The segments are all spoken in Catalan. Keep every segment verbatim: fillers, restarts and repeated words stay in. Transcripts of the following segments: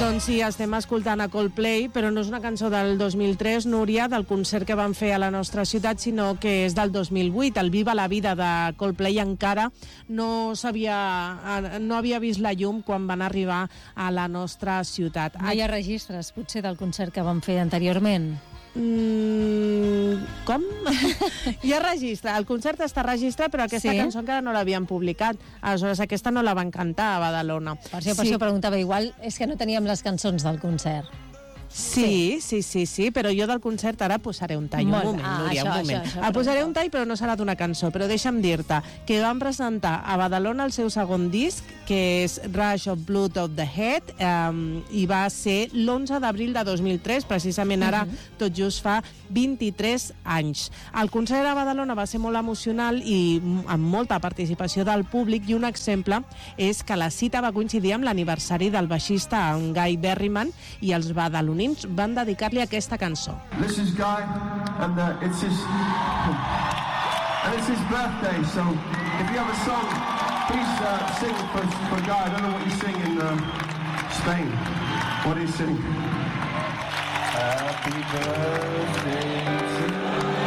Doncs sí, estem escoltant a Coldplay, però no és una cançó del dos mil tres, Núria, del concert que van fer a la nostra ciutat, sinó que és del dos mil vuit. El Viva la Vida de Coldplay encara no s'havia, no havia vist la llum quan van arribar a la nostra ciutat. No hi ha registres, potser, del concert que van fer anteriorment? Mm, com? Hi ha registre, el concert està registrat, però aquesta Sí? cançó encara no l'havien publicat. Aleshores, aquesta no la van cantar a Badalona. Per això, per Sí. això preguntava, igual és que no teníem les cançons del concert. Sí, sí, sí, sí, però jo del concert ara posaré un tall, Molt un bé. moment, Ah, Núria, això, un moment. això, això, El posaré però- un tall, però no serà d'una cançó, però deixa'm dir-te que van presentar a Badalona el seu segon disc, que és Rush of Blood of the Head, um, i va ser l'onze d'abril de dos mil tres, precisament ara, uh-huh. tot just fa vint-i-tres anys. El concert a Badalona va ser molt emocional i amb molta participació del públic, i un exemple és que la cita va coincidir amb l'aniversari del baixista, en Guy Berryman, i els badalonins van dedicar-li aquesta cançó. This is Guy, and uh, it's his and it's his birthday. So if you have a song, please uh, sing for, for Guy. I don't know what you sing in uh, Spain. What do you sing? Happy birthday to you.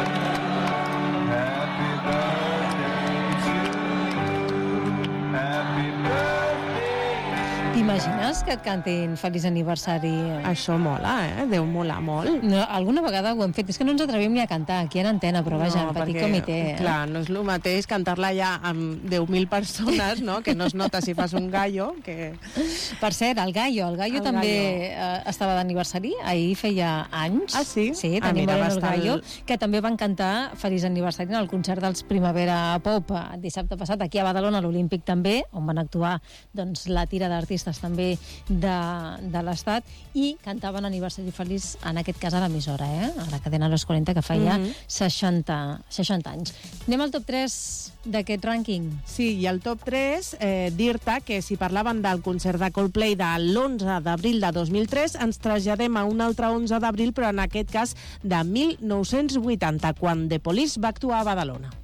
Happy birthday to you. Happy birthday. T'imagines que et cantin Feliç aniversari? Això mola, eh? Deu molar molt. No, alguna vegada ho hem fet, és que no ens atrevim ni a cantar aquí en antena, però vaja, en petit comitè. Eh? Clar, no és el mateix cantar-la ja amb deu mil persones, no? Que no es nota si fas un gallo, que... Per cert, el Gallo, el Gallo El també Gallo. eh, estava d'aniversari, ahir feia anys. Ah, sí? Sí, Ah, tenim mira, el va estar Gallo, el- que també van cantar Feliç aniversari en el concert dels Primavera Pop el dissabte passat, aquí a Badalona, a l'Olímpic també, on van actuar doncs, la tira d'artistes també de, de l'Estat, i cantaven aniversari feliç, en aquest cas a l'emissora, eh? a la cadena Los quaranta, que feia Mhm. seixanta, seixanta anys. Anem al top tres d'aquest rànquing. Sí, i el top tres, eh, dir-te que si parlaven del concert de Coldplay de l'onze d'abril de dos mil tres, ens traslladem a un altre onze d'abril, però en aquest cas de mil nou-cents vuitanta, quan The Police va actuar a Badalona.